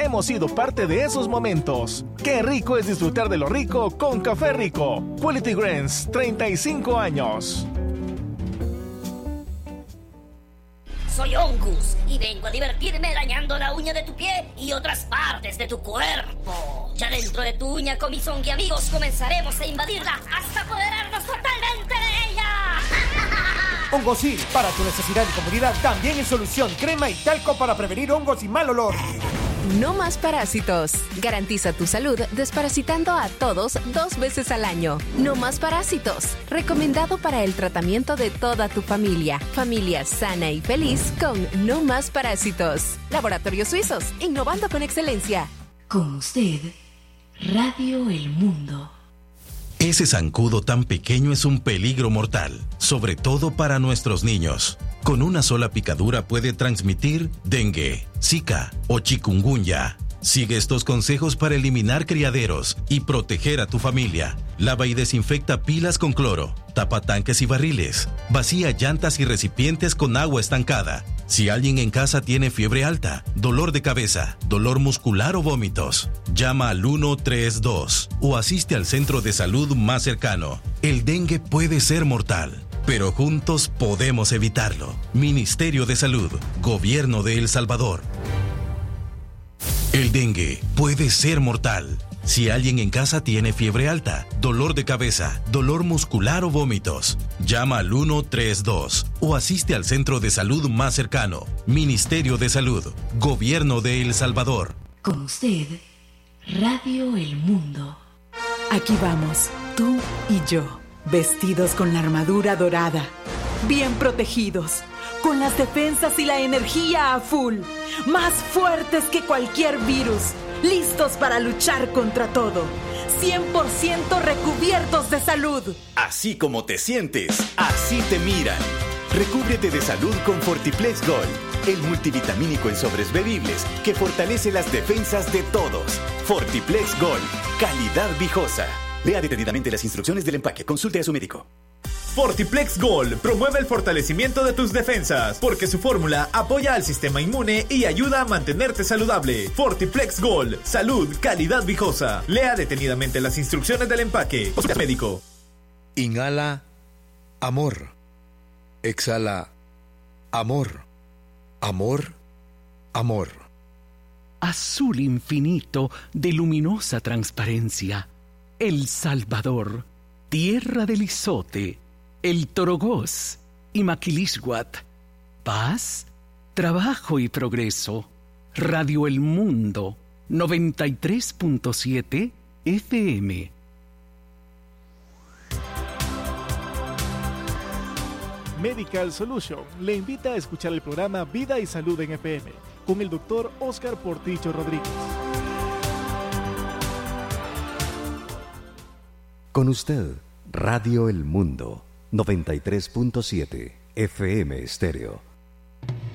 hemos sido parte de esos momentos. Qué rico es disfrutar de lo rico con Café Rico. Quality Grains, 35 años. Soy Ongus y vengo a divertirme dañando la uña de tu pie y otras partes de tu cuerpo. Ya dentro de tu uña, con mis Ongi amigos, comenzaremos a invadirla hasta apoderarnos totalmente de ella. Hongosil, para tu necesidad y comodidad, también en solución, crema y talco para prevenir hongos y mal olor. No más parásitos. Garantiza tu salud desparasitando a todos 2 veces al año. No más parásitos. Recomendado para el tratamiento de toda tu familia. Familia sana y feliz con No más parásitos. Laboratorios Suizos, innovando con excelencia. Con usted, Radio El Mundo. Ese zancudo tan pequeño es un peligro mortal, sobre todo para nuestros niños. Con una sola picadura puede transmitir dengue, zika o chikungunya. Sigue estos consejos para eliminar criaderos y proteger a tu familia. Lava y desinfecta pilas con cloro, tapa tanques y barriles, vacía llantas y recipientes con agua estancada. Si alguien en casa tiene fiebre alta, dolor de cabeza, dolor muscular o vómitos, llama al 132 o asiste al centro de salud más cercano. El dengue puede ser mortal, pero juntos podemos evitarlo. Ministerio de Salud, Gobierno de El Salvador. El dengue puede ser mortal. Si alguien en casa tiene fiebre alta, dolor de cabeza, dolor muscular o vómitos, llama al 132 o asiste al centro de salud más cercano. Ministerio de Salud, Gobierno de El Salvador. Con usted, Radio El Mundo. Aquí vamos, tú y yo, vestidos con la armadura dorada, bien protegidos, con las defensas y la energía a full, más fuertes que cualquier virus, listos para luchar contra todo, 100% recubiertos de salud. Así como te sientes, así te miran. Recúbrete de salud con Fortiplex Gold, el multivitamínico en sobres bebibles que fortalece las defensas de todos. Fortiplex Gold, calidad viejosa. Lea detenidamente las instrucciones del empaque. Consulte a su médico. Fortiplex Gold promueve el fortalecimiento de tus defensas porque su fórmula apoya al sistema inmune y ayuda a mantenerte saludable. Fortiplex Gold, salud, calidad viejosa. Lea detenidamente las instrucciones del empaque. Consulte al médico. Inhala amor. Exhala amor. Amor. Amor. Azul infinito de luminosa transparencia. El Salvador, tierra del Izote, el Torogós y Maquilisguat. Paz, trabajo y progreso. Radio El Mundo, 93.7 FM. Medical Solution le invita a escuchar el programa Vida y Salud en FM con el doctor Oscar Portillo Rodríguez. Con usted, Radio El Mundo, 93.7 FM Estéreo.